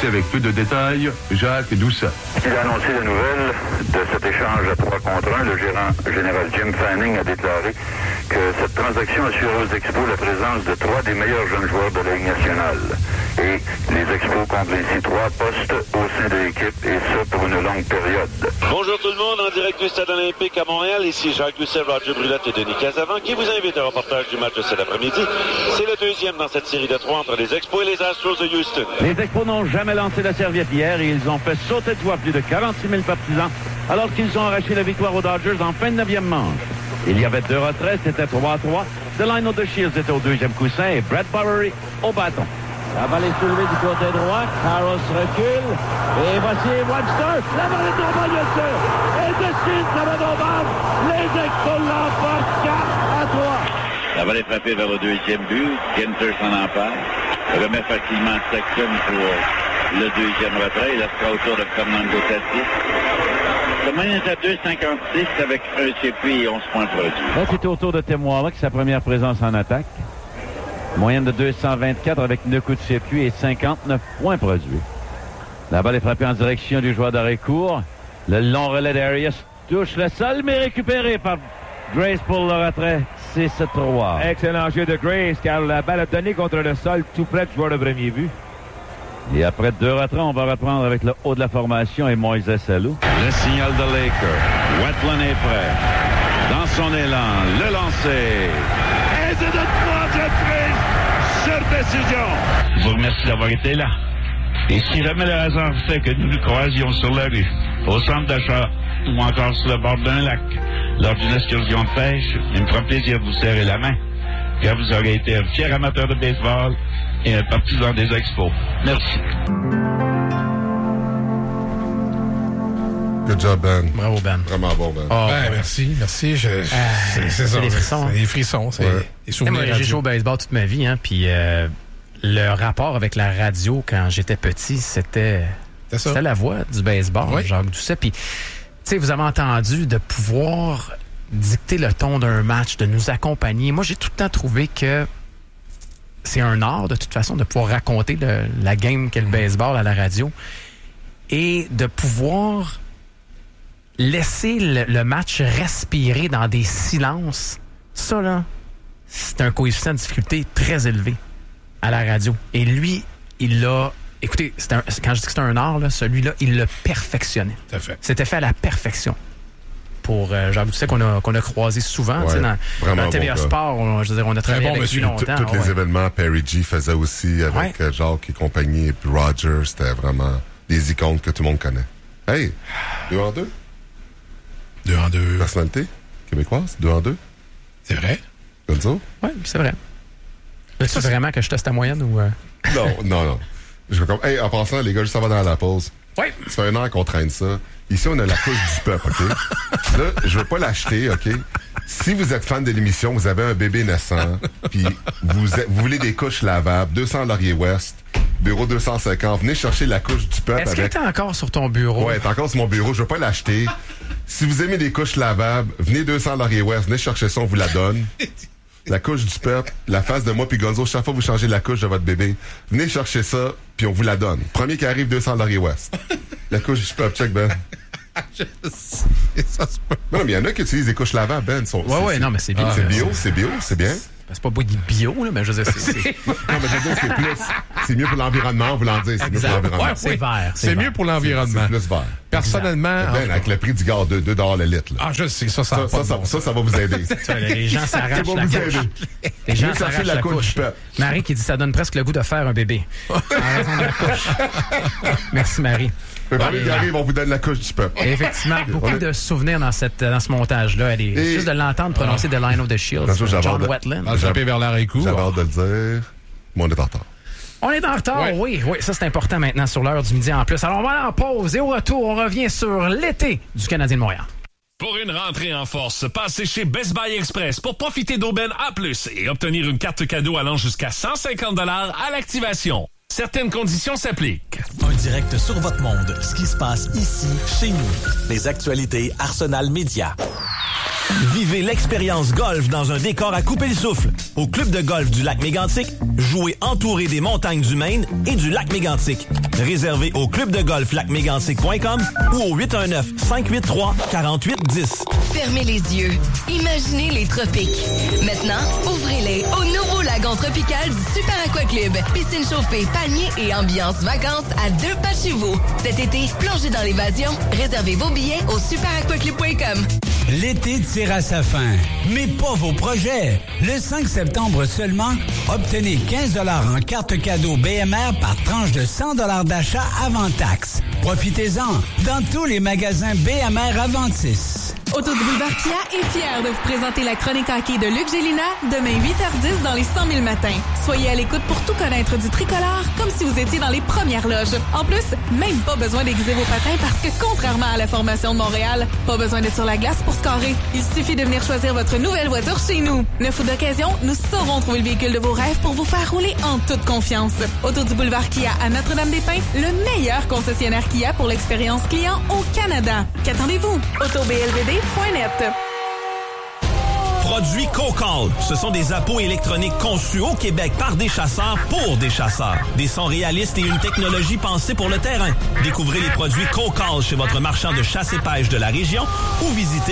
Voici avec peu de détails, Jacques Doucet. Il a annoncé la nouvelle de cet échange à 3 contre 1. Le gérant général Jim Fanning a déclaré que cette transaction assurait aux Expos la présence de 3 des meilleurs jeunes joueurs de la Ligue nationale. Et les Expos comblent ainsi 3 postes au sein de l'équipe, et ce pour une longue période. Bonjour tout le monde, en direct du Stade olympique à Montréal. Ici Jacques Doucet, Roger Brulette et Denis Casavant qui vous invitent au reportage du match de cet après-midi. C'est le deuxième dans cette série de 3 entre les Expos et les Astros de Houston. Les Expos n'ont jamais lancé la serviette hier et ils ont fait sauter de joie plus de 46 000 partisans alors qu'ils ont arraché la victoire aux Dodgers en fin de 9e manche. Il y avait 2 retraits, c'était 3-3. Delino de Shields était au 2e coussin et Brett Buttery au bâton. La balle est soulevée du côté droit. Carros recule. Et voici Webster. La balle est tombée, bien sûr. Et de suite, ça va au bas. Les Expos l'emportent 4-3. La balle est frappée vers le 2e but. Ginter s'en empare. Remet facilement Sexton pour le 2e retrait. Il a ce autour de Fernando Tatis. Le moyen est à 2,56 avec un circuit et 11 points produits. Là, c'était au tour de Tim Wallach, sa première présence en attaque. Moyenne de 224 avec 9 coups de circuit et 59 points produits. La balle est frappée en direction du joueur d'arrêt court. Le long relais d'Arias touche le sol, mais récupéré par Grace pour le retrait. 6-3. Excellent jeu de Grace, car la balle a donné contre le sol tout près du joueur de premier but. Et après 2 retraits, on va reprendre avec le haut de la formation et Moïse Salou. Le signal de Laker. Wetland est prêt. Dans son élan, le lancer. Et c'est de 3 sur décision. Je vous remercie d'avoir été là. Et si jamais le hasard fait que nous nous croisions sur la rue, au centre d'achat ou encore sur le bord d'un lac, lors d'une excursion de pêche, il me fera plaisir de vous serrer la main, car vous aurez été un fier amateur de baseball et un partisan des Expos. Merci. Good job, Ben. Bravo, Ben. Vraiment bon, Ben. Oh, ben, merci. C'est ça. Des frissons. C'est des frissons. C'est des souvenirs. Moi, j'ai joué au baseball toute ma vie, hein, puis le rapport avec la radio quand j'étais petit, c'était la voix du baseball, oui. Jacques Doucet. Puis, tu sais, vous avez entendu de pouvoir dicter le ton d'un match, de nous accompagner. Moi, j'ai tout le temps trouvé que c'est un art, de toute façon, de pouvoir raconter la game qu'est le baseball à la radio et de pouvoir laisser le match respirer dans des silences. Ça, là, c'est un coefficient de difficulté très élevé à la radio. Et lui, il l'a... Écoutez, quand je dis que c'est un art, là, celui-là, il l'a perfectionné. Tout à fait. C'était fait à la perfection. Pour Jacques Doucet, qu'on a croisé souvent, ouais, dans TVA Sport, on a travaillé avec lui longtemps. Tous les événements, Perry G faisait aussi avec Jacques et compagnie, et puis Roger, c'était vraiment des icônes que tout le monde connaît. Hey, 2 en 2? 2 en 2. Personnalité québécoise, 2 en 2? C'est vrai? Gonzo? Oui, c'est vrai. Veux-tu vraiment que je teste ta moyenne ou... Non. Hey, en passant, les gars, juste avant dans la pause. Oui. Ça fait 1 an qu'on traîne ça. Ici, on a la couche du peuple, OK? Là, je veux pas l'acheter, OK? Si vous êtes fan de l'émission, vous avez un bébé naissant, puis vous voulez des couches lavables, 200 Laurier-Ouest, bureau 250, venez chercher la couche du peuple. Est-ce qu'elle est encore sur ton bureau? Ouais, elle est encore sur mon bureau, je veux pas l'acheter. Si vous aimez des couches lavables, venez 200 Laurier-Ouest, venez chercher ça, on vous la donne. La couche du peuple, la face de moi puis Gonzo, chaque fois que vous changez la couche de votre bébé, venez chercher ça, puis on vous la donne. Premier qui arrive, 200 Laurier-Ouest. La couche du peuple, check, Ben. Ça se peut. Non, mais il y en a qui utilisent des couches lavables, Ben. Non, mais c'est bien. C'est bio, c'est bien. C'est pas bio, là, mais je veux dire, c'est... Non, mais je veux dire, c'est plus... C'est mieux pour l'environnement, vous l'en dire. C'est mieux pour l'environnement. Ouais, c'est vert. C'est mieux pour l'environnement. C'est plus vert. Personnellement... Ben, avec le prix du gaz, $2 le litre. Là. Ah, je sais, ça va vous aider. Les gens s'arrachent la couche. Les gens s'arrachent la couche. Marie qui dit ça donne presque le goût de faire un bébé. En raison de la couche. Merci, Marie. Le premier qui arrive, on vous donne la couche du peuple. Effectivement, beaucoup de souvenirs dans ce montage-là. Juste de l'entendre prononcer The Line of the Shields, John Wetland. J'avais hâte de le dire, mais on est en retard. On est en retard, oui. Ça, c'est important maintenant sur l'heure du midi en plus. Alors, on va aller en pause et au retour, on revient sur l'été du Canadien de Montréal. Pour une rentrée en force, passez chez Best Buy Express pour profiter d'aubaines A+, et obtenir une carte cadeau allant jusqu'à 150$ à l'activation. Certaines conditions s'appliquent. Un direct sur votre monde. Ce qui se passe ici, chez nous. Les actualités Arsenal Média. Vivez l'expérience golf dans un décor à couper le souffle. Au club de golf du lac Mégantic, jouez entouré des montagnes du Maine et du lac Mégantic. Réservez au clubdegolflacmégantic.com ou au 819-583-4810. Fermez les yeux. Imaginez les tropiques. Maintenant, ouvrez-les au nouveau lagon tropical du Super Aqua Club. Piscine chauffée, panier et ambiance vacances à 2 pas de chez vous. Cet été, plongez dans l'évasion. Réservez vos billets au superaquaclub.com. L'été tire à sa fin, mais pas vos projets. Le 5 septembre seulement, obtenez 15 $ en carte cadeau BMR par tranche de 100 $ d'achat avant taxe. Profitez-en dans tous les magasins BMR Aventis. Auto du Boulevard Kia est fier de vous présenter la chronique hockey de Luc Gélina demain 8h10 dans les 100 000 matins. Soyez à l'écoute pour tout connaître du tricolore comme si vous étiez dans les premières loges. En plus, même pas besoin d'aiguiser vos patins parce que contrairement à la formation de Montréal, pas besoin d'être sur la glace pour scorer. Il suffit de venir choisir votre nouvelle voiture chez nous. Neuf ou d'occasion, nous saurons trouver le véhicule de vos rêves pour vous faire rouler en toute confiance. Auto du Boulevard Kia à Notre-Dame-des-Pins, le meilleur concessionnaire Kia pour l'expérience client au Canada. Qu'attendez-vous? AutoBLVD.net. Produits Cocall. Ce sont des appos électroniques conçus au Québec par des chasseurs pour des chasseurs. Des sons réalistes et une technologie pensée pour le terrain. Découvrez les produits Cocall chez votre marchand de chasse et pêche de la région ou visitez